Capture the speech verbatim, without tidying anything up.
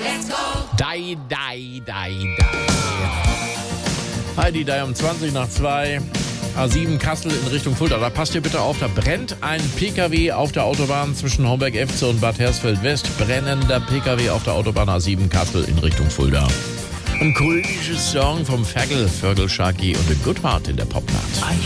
Let's go. Dai, dai, dai, dai. Heidi, Dai um zwanzig nach zwei. A sieben Kassel in Richtung Fulda. Da passt ihr bitte auf, da brennt ein P K W auf der Autobahn zwischen Homberg-Efze und Bad Hersfeld-West. Brennender P K W auf der Autobahn A sieben Kassel in Richtung Fulda. Ein kultisches Song vom Fergal, Fergal Sharkey und The Good Heart in der Popnacht.